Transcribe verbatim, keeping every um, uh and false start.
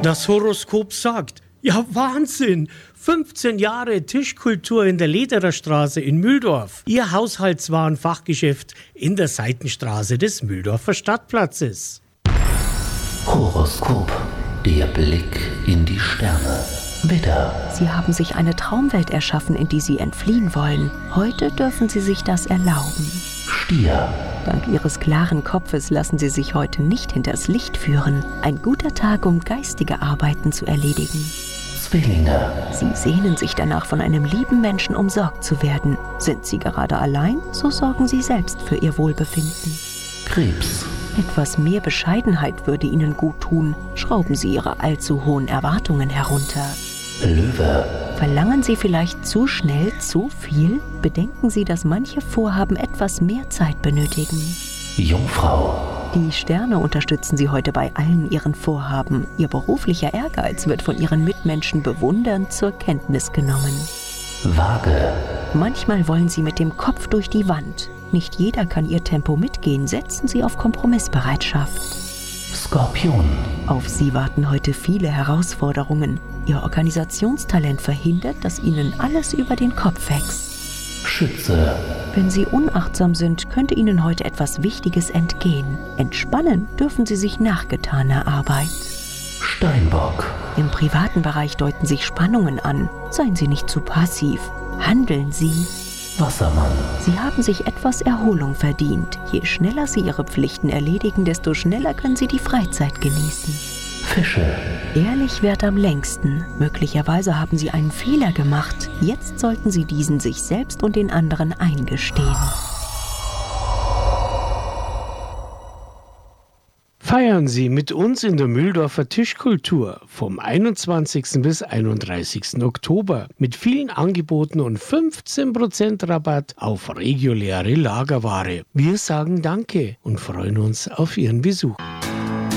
Das Horoskop sagt, ja Wahnsinn, fünfzehn Jahre Tischkultur in der Ledererstraße in Mühldorf. Ihr Haushaltswarenfachgeschäft in der Seitenstraße des Mühldorfer Stadtplatzes. Horoskop, der Blick in die Sterne. Widder. Sie haben sich eine Traumwelt erschaffen, in die Sie entfliehen wollen. Heute dürfen Sie sich das erlauben. Stier. Dank Ihres klaren Kopfes lassen Sie sich heute nicht hinters Licht führen. Ein guter Tag, um geistige Arbeiten zu erledigen. Zwillinge. Sie sehnen sich danach, von einem lieben Menschen umsorgt zu werden. Sind Sie gerade allein, so sorgen Sie selbst für Ihr Wohlbefinden. Krebs. Etwas mehr Bescheidenheit würde Ihnen gut tun. Schrauben Sie Ihre allzu hohen Erwartungen herunter. Löwe. Verlangen Sie vielleicht zu schnell zu viel? Bedenken Sie, dass manche Vorhaben etwas mehr Zeit benötigen. Jungfrau. Die Sterne unterstützen Sie heute bei allen Ihren Vorhaben. Ihr beruflicher Ehrgeiz wird von Ihren Mitmenschen bewundernd zur Kenntnis genommen. Waage. Manchmal wollen Sie mit dem Kopf durch die Wand. Nicht jeder kann Ihr Tempo mitgehen. Setzen Sie auf Kompromissbereitschaft. Skorpion. Auf Sie warten heute viele Herausforderungen. Ihr Organisationstalent verhindert, dass Ihnen alles über den Kopf wächst. Schütze. Wenn Sie unachtsam sind, könnte Ihnen heute etwas Wichtiges entgehen. Entspannen dürfen Sie sich nach getaner Arbeit. Steinbock. Im privaten Bereich deuten sich Spannungen an. Seien Sie nicht zu passiv. Handeln Sie. Wassermann. Sie haben sich etwas Erholung verdient. Je schneller Sie Ihre Pflichten erledigen, desto schneller können Sie die Freizeit genießen. Fische. Ehrlich währt am längsten. Möglicherweise haben Sie einen Fehler gemacht. Jetzt sollten Sie diesen sich selbst und den anderen eingestehen. Feiern Sie mit uns in der Mühldorfer Tischkultur vom einundzwanzigsten bis einunddreißigsten Oktober mit vielen Angeboten und fünfzehn Prozent Rabatt auf reguläre Lagerware. Wir sagen Danke und freuen uns auf Ihren Besuch.